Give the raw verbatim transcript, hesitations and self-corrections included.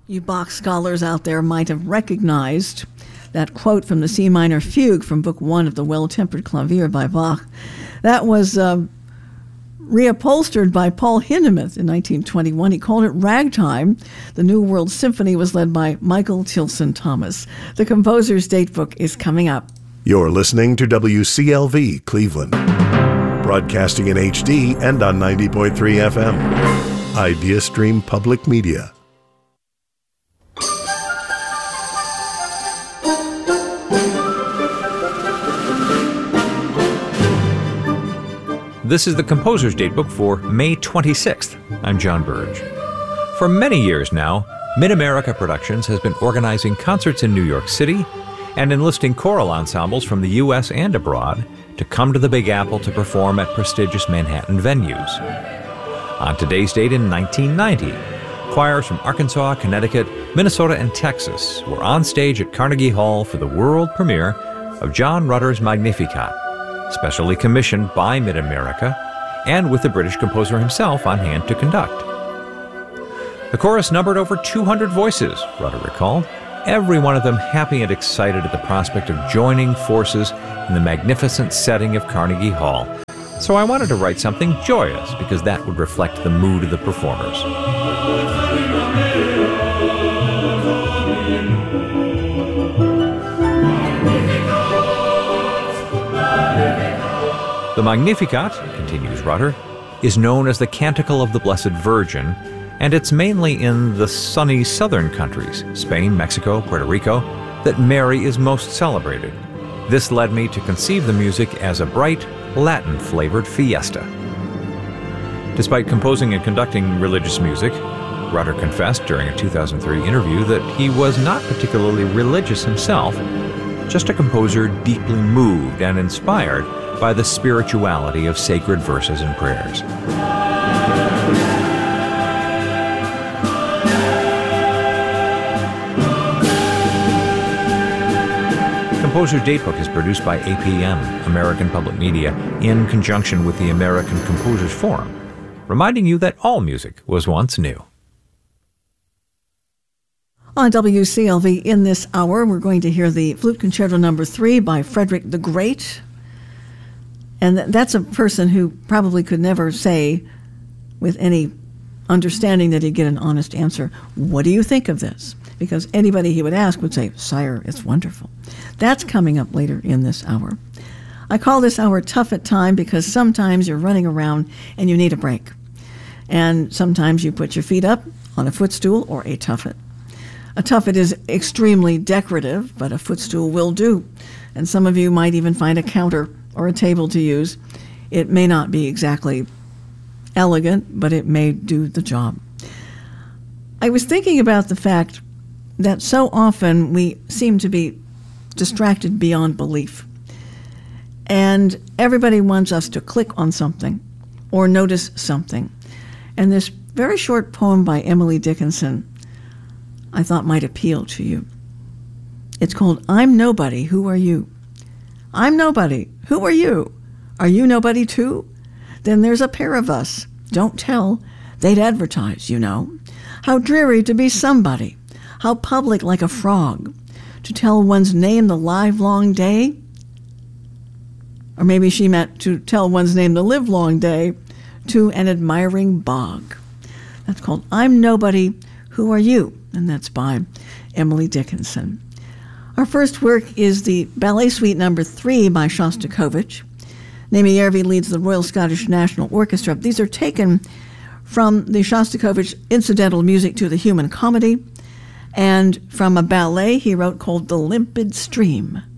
You Bach scholars out there might have recognized that quote from the C minor fugue from Book One of the Well-Tempered Clavier by Bach. That was uh, reupholstered by Paul Hindemith in nineteen twenty-one. He called it Ragtime. The New World Symphony was led by Michael Tilson Thomas. The composer's datebook is coming up. You're listening to W C L V Cleveland, broadcasting in H D and on ninety point three F M. Idea Stream Public Media. This is the Composer's Datebook for May twenty-sixth. I'm John Burge. For many years now, Mid-America Productions has been organizing concerts in New York City and enlisting choral ensembles from the U S and abroad to come to the Big Apple to perform at prestigious Manhattan venues. On today's date in nineteen ninety, choirs from Arkansas, Connecticut, Minnesota, and Texas were on stage at Carnegie Hall for the world premiere of John Rutter's Magnificat, specially commissioned by Mid-America, and with the British composer himself on hand to conduct. The chorus numbered over two hundred voices, Rutter recalled, every one of them happy and excited at the prospect of joining forces in the magnificent setting of Carnegie Hall. So I wanted to write something joyous, because that would reflect the mood of the performers. The Magnificat, continues Rutter, is known as the Canticle of the Blessed Virgin, and it's mainly in the sunny southern countries, Spain, Mexico, Puerto Rico, that Mary is most celebrated. This led me to conceive the music as a bright, Latin-flavored fiesta. Despite composing and conducting religious music, Rutter confessed during a two thousand three interview that he was not particularly religious himself, just a composer deeply moved and inspired by the spirituality of sacred verses and prayers. Composer's Datebook is produced by A P M, American Public Media, in conjunction with the American Composers Forum, reminding you that all music was once new. On W C L V in this hour, we're going to hear the Flute Concerto Number Three by Frederick the Great. And that's a person who probably could never say, with any understanding that he'd get an honest answer, what do you think of this? Because anybody he would ask would say, sire, it's wonderful. That's coming up later in this hour. I call this hour Tough at Time because sometimes you're running around and you need a break. And sometimes you put your feet up on a footstool or a tuffet. A tuffet is extremely decorative, but a footstool will do. And some of you might even find a counter or a table to use. It may not be exactly elegant, but it may do the job. I was thinking about the fact that so often we seem to be distracted beyond belief. And everybody wants us to click on something or notice something. And this very short poem by Emily Dickinson I thought might appeal to you. It's called I'm Nobody, Who Are You? I'm nobody. Who are you? Are you nobody too? Then there's a pair of us. Don't tell. They'd advertise, you know. How dreary to be somebody. How public like a frog. To tell one's name the livelong day. Or maybe she meant to tell one's name the livelong day to an admiring bog. That's called I'm Nobody, Who Are You? And that's by Emily Dickinson. Our first work is the Ballet Suite Number Three by Shostakovich. Naomi Järvi leads the Royal Scottish National Orchestra. These are taken from the Shostakovich incidental music to the Human Comedy and from a ballet he wrote called The Limpid Stream.